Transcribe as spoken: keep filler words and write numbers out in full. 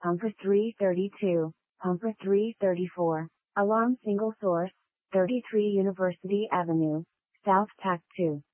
Pumper three thirty-two, Pumper three thirty-four, Alarm Single Source, thirty-three University Avenue, South Tac two.